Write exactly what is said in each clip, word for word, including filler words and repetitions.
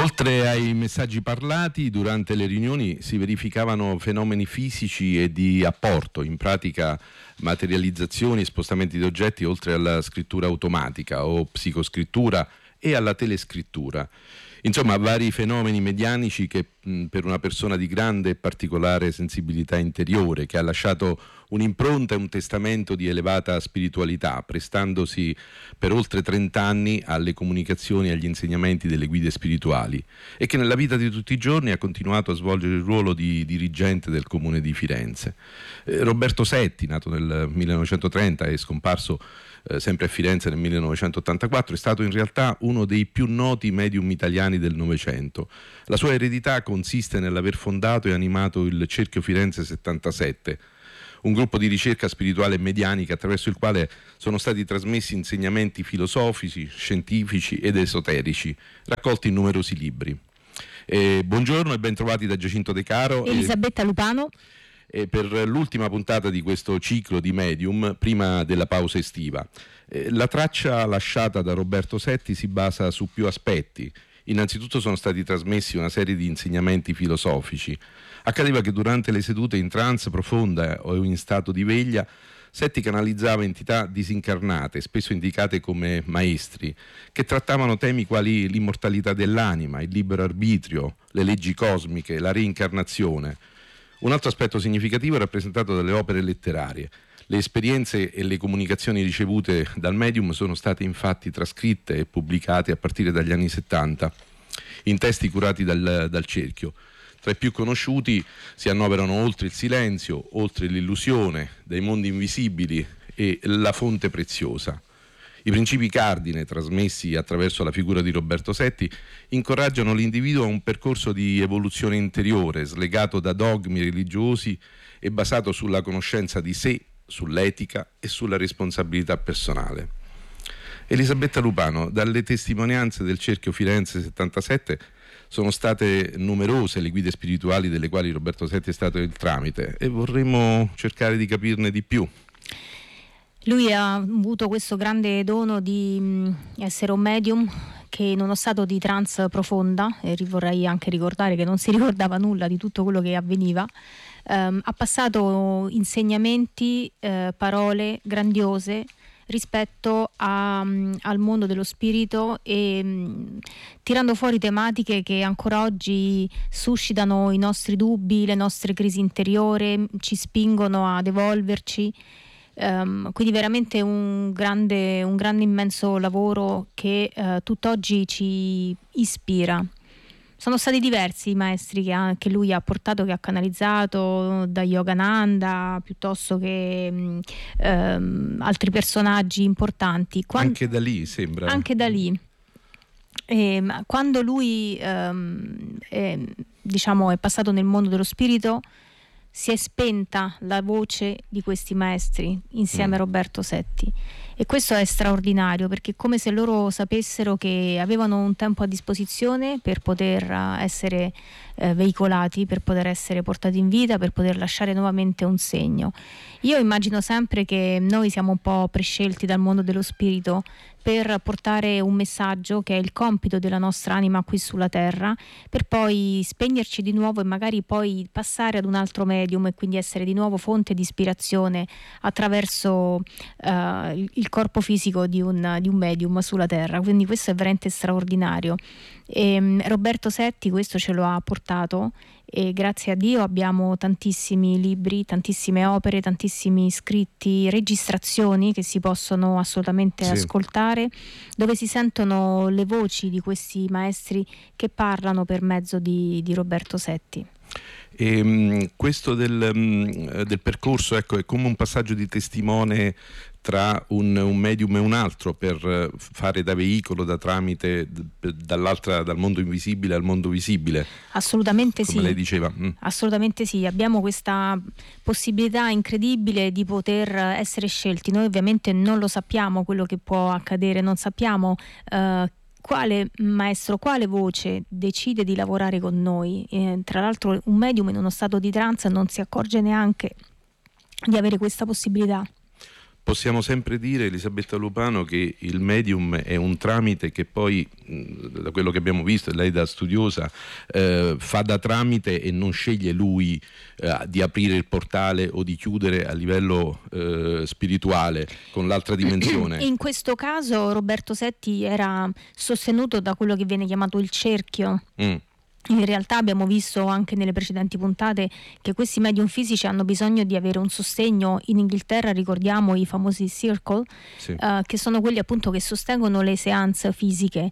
Oltre ai messaggi parlati, durante le riunioni si verificavano fenomeni fisici e di apporto, in pratica materializzazioni e spostamenti di oggetti, oltre alla scrittura automatica o psicoscrittura e alla telescrittura. Insomma, vari fenomeni medianici che mh, per una persona di grande e particolare sensibilità interiore, che ha lasciato un'impronta e un testamento di elevata spiritualità, prestandosi per oltre trenta anni alle comunicazioni e agli insegnamenti delle guide spirituali, e che nella vita di tutti i giorni ha continuato a svolgere il ruolo di dirigente del comune di Firenze. Eh, Roberto Setti, nato nel millenovecentotrenta e scomparso eh, sempre a Firenze nel millenovecentottantaquattro, è stato in realtà uno dei più noti medium italiani del Novecento. La sua eredità consiste nell'aver fondato e animato il Cerchio Firenze settantasette, un gruppo di ricerca spirituale e medianica attraverso il quale sono stati trasmessi insegnamenti filosofici, scientifici ed esoterici, raccolti in numerosi libri. Eh, buongiorno e bentrovati da Giacinto De Caro. Elisabetta Lupano. E per l'ultima puntata di questo ciclo di Medium, prima della pausa estiva. Eh, la traccia lasciata da Roberto Setti si basa su più aspetti. Innanzitutto sono stati trasmessi una serie di insegnamenti filosofici. Accadeva che durante le sedute in trance profonda o in stato di veglia, Setti canalizzava entità disincarnate, spesso indicate come maestri, che trattavano temi quali l'immortalità dell'anima, il libero arbitrio, le leggi cosmiche, la reincarnazione. Un altro aspetto significativo è rappresentato dalle opere letterarie. Le esperienze e le comunicazioni ricevute dal medium sono state infatti trascritte e pubblicate a partire dagli anni settanta in testi curati dal, dal Cerchio. Tra i più conosciuti si annoverano Oltre il silenzio, Oltre l'illusione, Dai mondi invisibili e La fonte preziosa. I principi cardine trasmessi attraverso la figura di Roberto Setti incoraggiano l'individuo a un percorso di evoluzione interiore, slegato da dogmi religiosi e basato sulla conoscenza di sé, sull'etica e sulla responsabilità personale. Elisabetta Lupano, dalle testimonianze del Cerchio Firenze settantasette sono state numerose le guide spirituali delle quali Roberto Setti è stato il tramite e vorremmo cercare di capirne di più. Lui ha avuto questo grande dono di mh, essere un medium che in uno stato di trance profonda, e vorrei anche ricordare che non si ricordava nulla di tutto quello che avveniva, ehm, ha passato insegnamenti, eh, parole grandiose rispetto a, mh, al mondo dello spirito e mh, tirando fuori tematiche che ancora oggi suscitano i nostri dubbi, le nostre crisi interiore, ci spingono ad evolverci. Um, quindi veramente un grande, un grande immenso lavoro che uh, tutt'oggi ci ispira. Sono stati diversi i maestri che, ha, che lui ha portato, che ha canalizzato, da Yogananda piuttosto che um, um, altri personaggi importanti. Quando, anche da lì sembra. Anche da lì. E, quando lui um, è, diciamo, è passato nel mondo dello spirito, si è spenta la voce di questi maestri insieme a Roberto Setti, e questo è straordinario, perché è come se loro sapessero che avevano un tempo a disposizione per poter essere eh, veicolati, per poter essere portati in vita, per poter lasciare nuovamente un segno. Io immagino sempre che noi siamo un po' prescelti dal mondo dello spirito per portare un messaggio che è il compito della nostra anima qui sulla terra, per poi spegnerci di nuovo e magari poi passare ad un altro medium e quindi essere di nuovo fonte di ispirazione attraverso uh, il corpo fisico di un, di un medium sulla terra. Quindi questo è veramente straordinario. E, um, Roberto Setti questo ce lo ha portato, e grazie a Dio abbiamo tantissimi libri, tantissime opere, tantissimi scritti, registrazioni che si possono assolutamente sì. ascoltare, dove si sentono le voci di questi maestri che parlano per mezzo di, di Roberto Setti. E, um, questo del, um, del percorso, ecco, è come un passaggio di testimone tra un, un medium e un altro, per fare da veicolo, da tramite d- dall'altra, dal mondo invisibile al mondo visibile. Assolutamente come sì. lei diceva. Mm. Assolutamente sì, abbiamo questa possibilità incredibile di poter essere scelti. Noi ovviamente non lo sappiamo quello che può accadere, non sappiamo uh, quale maestro, quale voce decide di lavorare con noi. E, tra l'altro un medium in uno stato di trance non si accorge neanche di avere questa possibilità. possiamo sempre dire, Elisabetta Lupano, che il medium è un tramite che poi, da quello che abbiamo visto, lei da studiosa, eh, fa da tramite e non sceglie lui eh, di aprire il portale o di chiudere a livello eh, spirituale con l'altra dimensione. In questo caso Roberto Setti era sostenuto da quello che viene chiamato il cerchio. Mm. In realtà abbiamo visto anche nelle precedenti puntate che questi medium fisici hanno bisogno di avere un sostegno. In Inghilterra ricordiamo i famosi circle, sì. uh, che sono quelli appunto che sostengono le seance fisiche.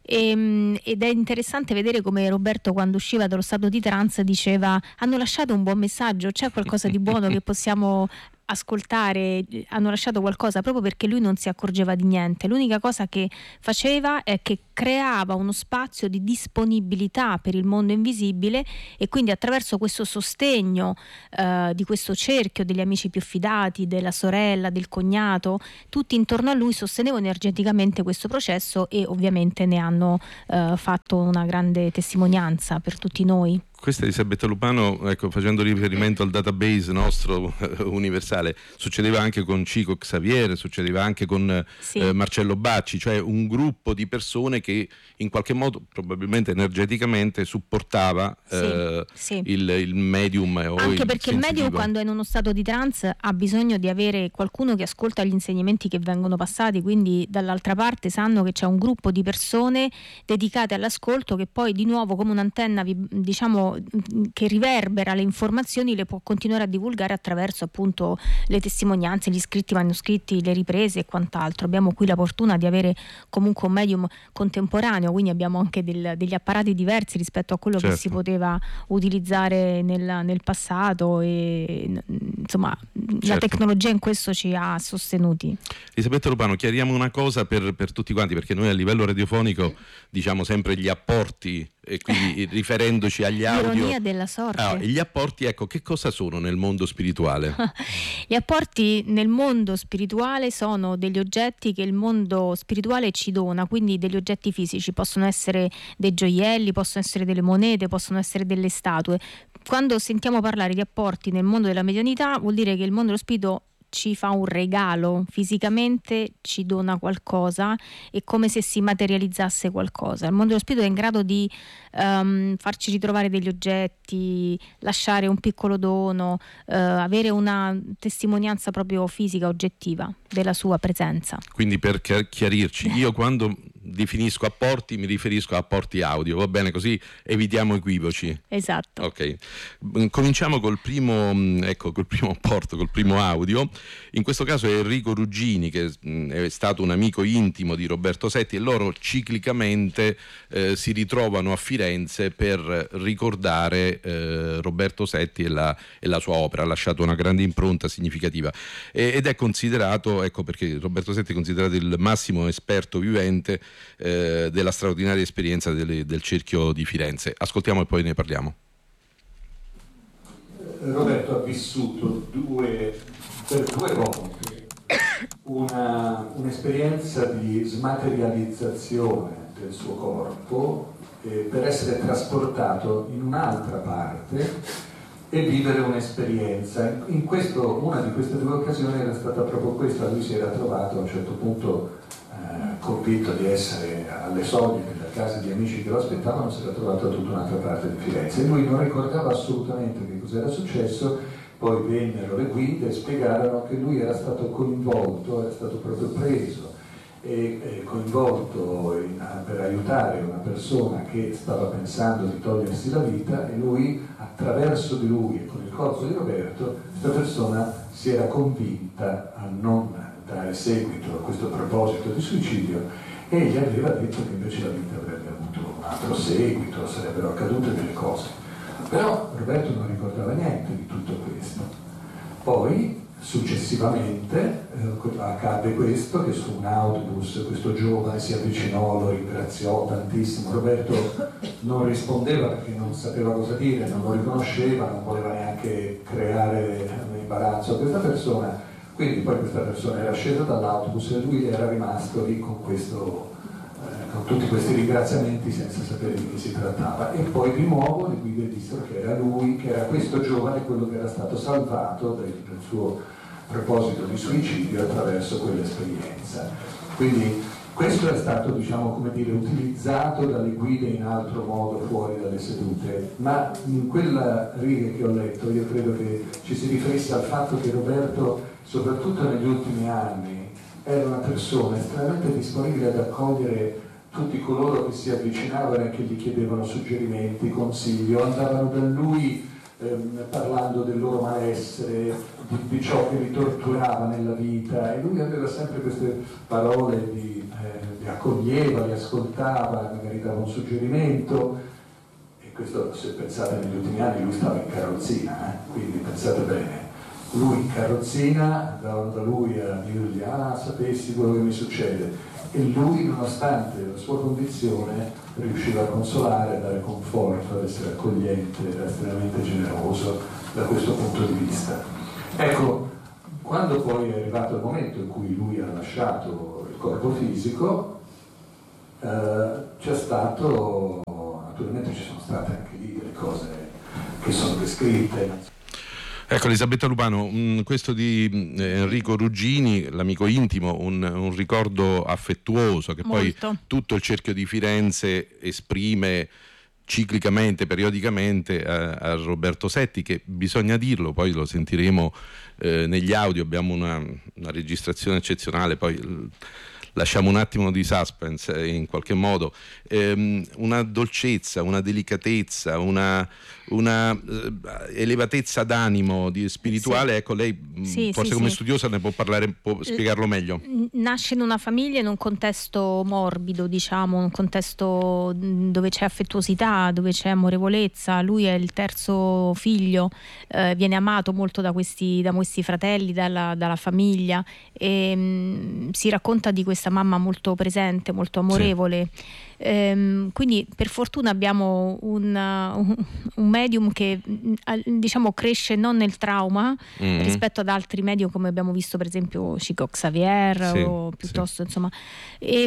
E, ed è interessante vedere come Roberto, quando usciva dallo stato di trance, diceva: hanno lasciato un buon messaggio, c'è qualcosa di buono che possiamo ascoltare, hanno lasciato qualcosa, proprio perché lui non si accorgeva di niente. L'unica cosa che faceva è che creava uno spazio di disponibilità per il mondo invisibile, e quindi attraverso questo sostegno eh, di questo cerchio degli amici più fidati, della sorella, del cognato, tutti intorno a lui sostenevano energeticamente questo processo e ovviamente ne hanno eh, fatto una grande testimonianza per tutti noi. Questa è Elisabetta Lupano, ecco, facendo riferimento al database nostro eh, universale, succedeva anche con Chico Xavier, succedeva anche con sì. eh, Marcello Bacci, cioè un gruppo di persone che in qualche modo, probabilmente energeticamente, supportava eh, sì, sì. Il, il medium. O anche il perché il medium, quando è in uno stato di trance, ha bisogno di avere qualcuno che ascolta gli insegnamenti che vengono passati, quindi dall'altra parte sanno che c'è un gruppo di persone dedicate all'ascolto che poi di nuovo, come un'antenna, diciamo, che riverbera le informazioni, le può continuare a divulgare attraverso appunto le testimonianze, gli scritti manoscritti, le riprese e quant'altro. Abbiamo qui la fortuna di avere comunque un medium contemporaneo, quindi abbiamo anche del, degli apparati diversi rispetto a quello certo. che si poteva utilizzare nel, nel passato, e insomma certo. la tecnologia in questo ci ha sostenuti. Elisabetta Lupano, chiariamo una cosa per, per tutti quanti, perché noi a livello radiofonico diciamo sempre gli apporti, e quindi riferendoci agli audio. L'ironia della sorte. Ah, e gli apporti, ecco, che cosa sono nel mondo spirituale? Gli apporti nel mondo spirituale sono degli oggetti che il mondo spirituale ci dona, quindi degli oggetti fisici, possono essere dei gioielli, possono essere delle monete, possono essere delle statue. Quando sentiamo parlare di apporti nel mondo della medianità, vuol dire che il mondo dello spirito ci fa un regalo, fisicamente ci dona qualcosa, è come se si materializzasse qualcosa. Il mondo dello spirito è in grado di um, farci ritrovare degli oggetti, lasciare un piccolo dono, uh, avere una testimonianza proprio fisica, oggettiva della sua presenza. Quindi, per chiarirci, io quando definisco apporti mi riferisco a apporti audio, va bene, così evitiamo equivoci. Esatto. Ok, cominciamo col primo, ecco, col primo apporto, col primo audio. In questo caso è Enrico Ruggini, che è stato un amico intimo di Roberto Setti, e loro ciclicamente eh, si ritrovano a Firenze per ricordare eh, Roberto Setti e la, e la sua opera. Ha lasciato una grande impronta significativa e, ed è considerato, ecco perché Roberto Setti è considerato il massimo esperto vivente eh, della straordinaria esperienza delle, del cerchio di Firenze. Ascoltiamo e poi ne parliamo. Roberto ha vissuto due, per due volte una, un'esperienza di smaterializzazione del suo corpo eh, per essere trasportato in un'altra parte e vivere un'esperienza. In questo, una di queste due occasioni era stata proprio questa: lui si era trovato a un certo punto eh, convinto di essere alle soglie della casa di amici che lo aspettavano, si era trovato da tutta un'altra parte di Firenze e lui non ricordava assolutamente che cos'era successo. Poi vennero le guide e spiegarono che lui era stato coinvolto, era stato proprio preso e, e coinvolto in, per aiutare una persona che stava pensando di togliersi la vita, e lui, attraverso di lui e con il corpo di Roberto, questa persona si era convinta a non dare seguito a questo proposito di suicidio e gli aveva detto che invece la vita avrebbe avuto un altro seguito, sarebbero accadute delle cose. Però Roberto non ricordava niente di tutto questo. Poi, successivamente, eh, accadde questo, che su un autobus questo giovane si avvicinò, lo ringraziò tantissimo. Roberto non rispondeva perché non sapeva cosa dire, non lo riconosceva, non voleva neanche creare un imbarazzo a questa persona. Quindi poi questa persona era scesa dall'autobus e lui era rimasto lì con questo... con tutti questi ringraziamenti senza sapere di chi si trattava, e poi di nuovo le guide dissero che era lui, che era questo giovane quello che era stato salvato dal, dal suo proposito di suicidio attraverso quell'esperienza. Quindi questo è stato, diciamo, come dire, utilizzato dalle guide in altro modo fuori dalle sedute, ma in quella riga che ho letto io credo che ci si riferisse al fatto che Roberto, soprattutto negli ultimi anni, era una persona estremamente disponibile ad accogliere tutti coloro che si avvicinavano e che gli chiedevano suggerimenti, consigli, andavano da lui ehm, parlando del loro malessere, di, di ciò che li torturava nella vita, e lui aveva sempre queste parole di li accoglieva, li ascoltava, magari dava un suggerimento, e questo, se pensate, negli ultimi anni lui stava in carrozzina, eh? Quindi pensate bene, lui in carrozzina, andavano da lui a dirgli ah sapessi quello che mi succede, e lui, nonostante la sua condizione, riusciva a consolare, a dare conforto, ad essere accogliente, era estremamente generoso da questo punto di vista. Ecco, quando poi è arrivato il momento in cui lui ha lasciato il corpo fisico, eh, c'è stato, naturalmente ci sono state anche lì delle cose che sono descritte. Ecco, Elisabetta Lupano, mh, questo di eh, Enrico Ruggini, l'amico intimo, un, un ricordo affettuoso che Molto. Poi tutto il cerchio di Firenze esprime ciclicamente, periodicamente a, a Roberto Setti, che bisogna dirlo, poi lo sentiremo eh, negli audio, abbiamo una, una registrazione eccezionale, poi l- lasciamo un attimo di suspense eh, in qualche modo, ehm, una dolcezza, una delicatezza, una, una eh, elevatezza d'animo di, spirituale, sì. Ecco, lei sì, forse sì, come sì. studiosa ne può parlare, può spiegarlo meglio. Nasce in una famiglia, in un contesto morbido, diciamo, un contesto dove c'è affettuosità, dove c'è amorevolezza. Lui è il terzo figlio, eh, viene amato molto da questi, da questi fratelli, dalla, dalla famiglia, e mh, si racconta di questa mamma molto presente, molto amorevole. Sì. Ehm, quindi per fortuna abbiamo un, un, un medium che, diciamo, cresce non nel trauma mm-hmm. rispetto ad altri medium come abbiamo visto per esempio Chico Xavier, sì, o piuttosto sì. insomma e,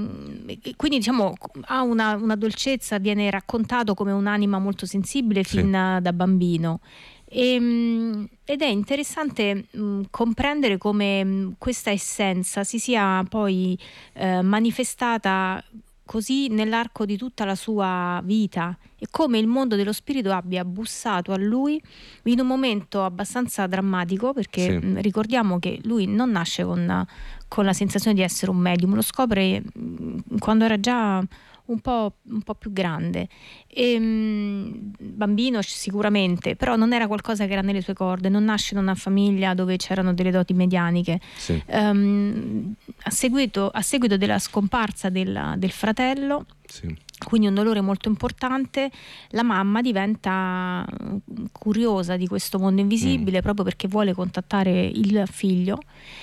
e quindi diciamo ha una, una dolcezza, viene raccontato come un'anima molto sensibile fin sì. da bambino. E, ed è interessante mh, comprendere come mh, questa essenza si sia poi eh, manifestata così nell'arco di tutta la sua vita, e come il mondo dello spirito abbia bussato a lui in un momento abbastanza drammatico, perché sì. mh, ricordiamo che lui non nasce con, con la sensazione di essere un medium, lo scopre mh, quando era già un po', un po' più grande, e, mh, bambino sicuramente, però non era qualcosa che era nelle sue corde, non nasce in una famiglia dove c'erano delle doti medianiche. Sì. Um, a, seguito, a seguito della scomparsa del, del fratello, sì. quindi un dolore molto importante, la mamma diventa curiosa di questo mondo invisibile mm. proprio perché vuole contattare il figlio.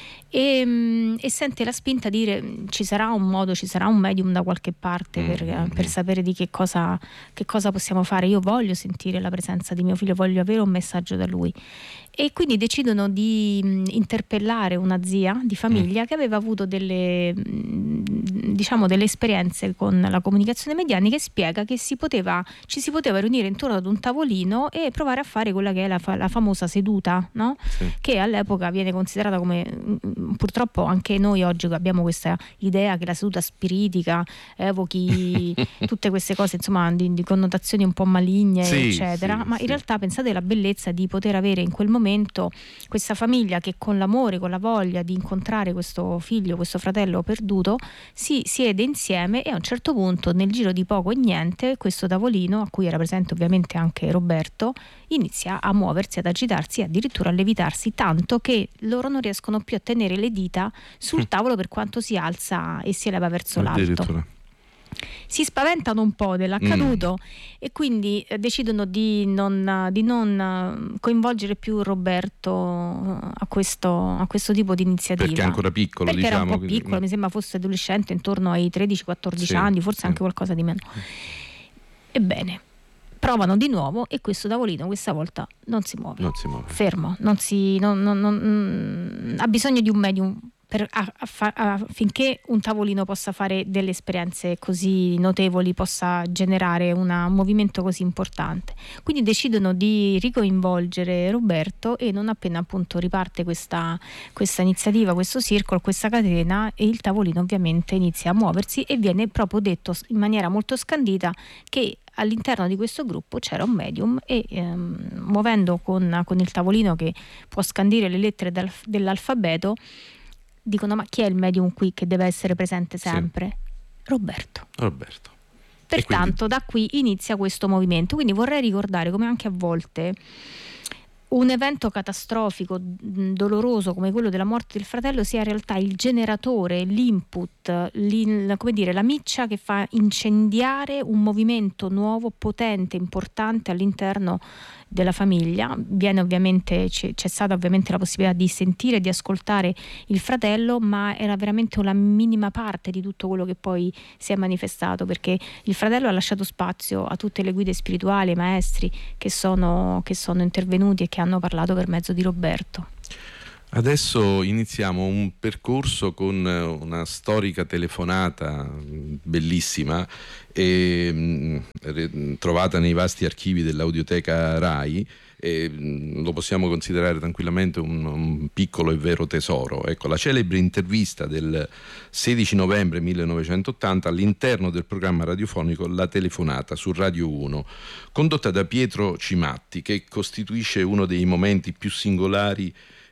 E, e sente la spinta a dire ci sarà un modo, ci sarà un medium da qualche parte per, mm-hmm. per sapere di che cosa, che cosa possiamo fare. Io voglio sentire la presenza di mio figlio, voglio avere un messaggio da lui. E quindi decidono di mh, interpellare una zia di famiglia mm. che aveva avuto delle, mh, diciamo, delle esperienze con la comunicazione medianica, e spiega che si poteva, ci si poteva riunire intorno ad un tavolino e provare a fare quella che è la, fa- la famosa seduta, no? Sì. Che all'epoca viene considerata come, mh, purtroppo anche noi oggi abbiamo questa idea che la seduta spiritica evochi tutte queste cose, insomma, di, di connotazioni un po' maligne, sì, eccetera, sì, ma sì. in realtà pensate alla bellezza di poter avere in quel momento questa famiglia che con l'amore, con la voglia di incontrare questo figlio, questo fratello perduto, si siede insieme, e a un certo punto, nel giro di poco e niente, questo tavolino, a cui era presente ovviamente anche Roberto, inizia a muoversi, ad agitarsi e addirittura a levitarsi, tanto che loro non riescono più a tenere le dita sul mm. tavolo per quanto si alza e si eleva verso l'alto. Si spaventano un po' dell'accaduto mm. e quindi eh, decidono di non, di non coinvolgere più Roberto a questo, a questo tipo di iniziativa. Perché è ancora piccolo, perché diciamo. era un po' piccolo, quindi... mi sembra fosse adolescente, intorno ai tredici quattordici sì, anni, forse sì. anche qualcosa di meno. Ebbene, provano di nuovo e questo tavolino questa volta non si muove, non si muove. fermo, non si, non, non, non, ha bisogno di un medium per, a, a fa, affinché un tavolino possa fare delle esperienze così notevoli, possa generare una, un movimento così importante. Quindi decidono di ricoinvolgere Roberto, e non appena appunto riparte questa, questa iniziativa, questo circolo, questa catena, e il tavolino ovviamente inizia a muoversi, e viene proprio detto in maniera molto scandita che all'interno di questo gruppo c'era un medium, e ehm, muovendo con, con il tavolino che può scandire le lettere del, dell'alfabeto, dicono: ma chi è il medium qui che deve essere presente sempre? Sì. Roberto. Roberto. Pertanto quindi da qui inizia questo movimento. Quindi vorrei ricordare come anche a volte un evento catastrofico, doloroso come quello della morte del fratello sia in realtà il generatore, l'input, l'in, come dire, la miccia che fa incendiare un movimento nuovo, potente, importante all'interno della famiglia. Viene ovviamente, c'è, c'è stata ovviamente la possibilità di sentire e di ascoltare il fratello, ma era veramente una minima parte di tutto quello che poi si è manifestato, perché il fratello ha lasciato spazio a tutte le guide spirituali, ai maestri che sono, che sono intervenuti e che hanno parlato per mezzo di Roberto. Adesso iniziamo un percorso con una storica telefonata bellissima, e, mh, trovata nei vasti archivi dell'Audioteca Rai, e mh, lo possiamo considerare tranquillamente un, un piccolo e vero tesoro. Ecco, la celebre intervista del sedici novembre millenovecentottanta all'interno del programma radiofonico La Telefonata su Radio uno, condotta da Pietro Cimatti, che costituisce uno dei momenti più singolari